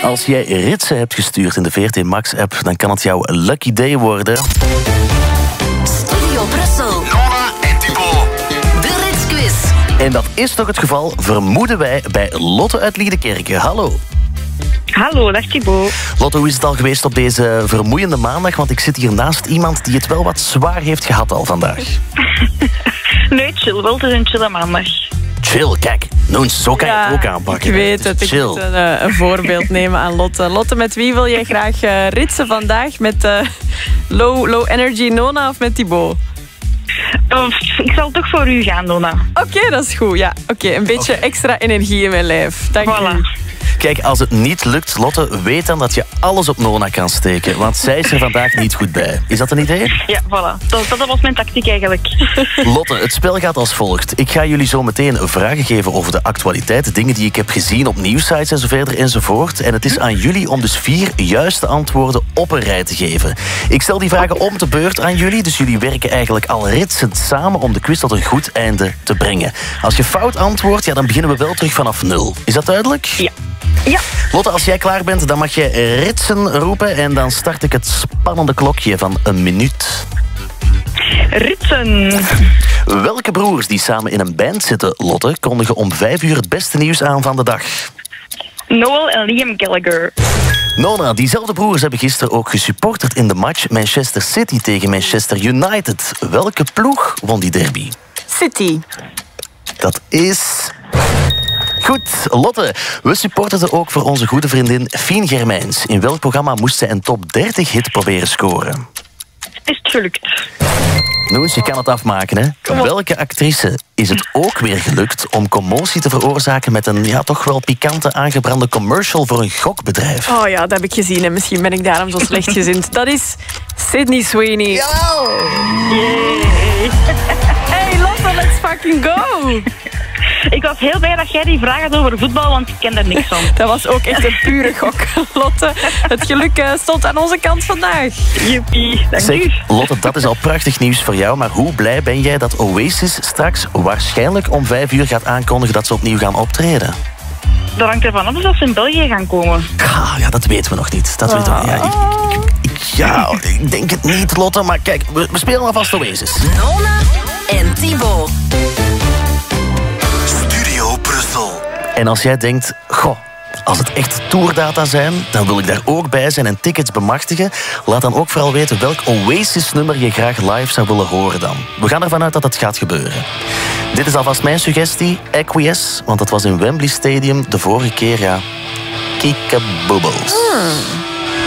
Als jij ritsen hebt gestuurd in de VRT Max-app, dan kan het jouw lucky day worden. Studio Brussel. Nona en Thibaut. De Ritsquiz. En dat is toch het geval, vermoeden wij, bij Lotte uit Liedekerke. Hallo. Hallo, dag Thibaut. Lotte, hoe is het al geweest op deze vermoeiende maandag? Want ik zit hier naast iemand die het wel wat zwaar heeft gehad al vandaag. Nee, chill. Wel, het is een chille maandag. Chill, kijk. Noens, zo kan je het ook aanpakken. Ik weet het. Ik Chill. moet een voorbeeld nemen aan Lotte. Lotte, met wie wil jij graag ritsen vandaag? Met low energy Nona of met Thibaut? Ik zal toch voor u gaan, Nona. Oké, dat is goed. Ja, oké, een beetje extra energie in mijn lijf. Dank u. Voilà. Kijk, als het niet lukt, Lotte, weet dan dat je alles op Nona kan steken. Want zij is er vandaag niet goed bij. Is dat een idee? Ja, voilà. Dat was mijn tactiek eigenlijk. Lotte, het spel gaat als volgt. Ik ga jullie zo meteen vragen geven over de actualiteit. Dingen die ik heb gezien op nieuwsites en zo verder enzovoort. En het is aan jullie om dus 4 juiste antwoorden op een rij te geven. Ik stel die vragen om de beurt aan jullie. Dus jullie werken eigenlijk al ritsend samen om de quiz tot een goed einde te brengen. Als je fout antwoordt, ja, dan beginnen we wel terug vanaf 0. Is dat duidelijk? Ja. Ja. Lotte, als jij klaar bent, dan mag je ritsen roepen. En dan start ik het spannende klokje van 1 minuut. Ritsen. Welke broers die samen in een band zitten, Lotte, kondigen om 5 uur het beste nieuws aan van de dag? Noel en Liam Gallagher. Nona, diezelfde broers hebben gisteren ook gesupporterd in de match Manchester City tegen Manchester United. Welke ploeg won die derby? City. Dat is... Goed, Lotte. We supporterden ook voor onze goede vriendin Fien Germijns. In welk programma moest zij een top 30 hit proberen scoren? Is het gelukt? Noens, je kan het afmaken, hè? Welke actrice is het ook weer gelukt om commotie te veroorzaken met een toch wel pikante aangebrande commercial voor een gokbedrijf? Oh ja, dat heb ik gezien en misschien ben ik daarom zo slechtgezind. Dat is Sydney Sweeney. Ja! Hey Lotte, let's fucking go! Ik was heel blij dat jij die vraag had over voetbal, want ik ken daar niks van. Dat was ook echt een pure gok, Lotte. Het geluk stond aan onze kant vandaag. Joepie, dank Zeg, u. Lotte, dat is al prachtig nieuws voor jou, maar hoe blij ben jij dat Oasis straks waarschijnlijk om 5 uur gaat aankondigen dat ze opnieuw gaan optreden? Dat hangt ervan af of ze in België gaan komen. Ja, dat weten we nog niet. Dat weten we. Ja, ik denk het niet, Lotte, maar kijk, we spelen alvast Oasis. Nona en Thibaut. Studio Brussel. En als jij denkt, als het echt tourdata zijn, dan wil ik daar ook bij zijn en tickets bemachtigen. Laat dan ook vooral weten welk Oasis-nummer je graag live zou willen horen dan. We gaan ervan uit dat het gaat gebeuren. Dit is alvast mijn suggestie, Acquiesce, want dat was in Wembley Stadium de vorige keer, Kiekeboebels.